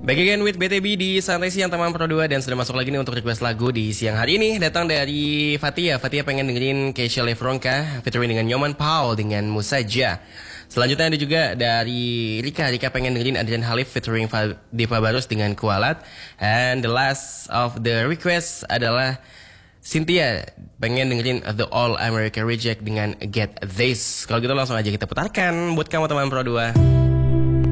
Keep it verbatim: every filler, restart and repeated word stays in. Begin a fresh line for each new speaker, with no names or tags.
Back again with B T B di Santai Siang teman Pro dua. Dan sudah masuk lagi nih untuk request lagu di siang hari ini. Datang dari Fatia. Fatia pengen dengerin Keisha Lefronka featuring dengan Nyoman Paul dengan Musaja. Selanjutnya ada juga dari Rika. Rika pengen dengerin Adrian Halif featuring Dipa Barus dengan Kualat. And the last of the request adalah Cynthia pengen dengerin The All America Reject dengan Get This. Kalau gitu langsung aja kita putarkan buat kamu teman Pro dua.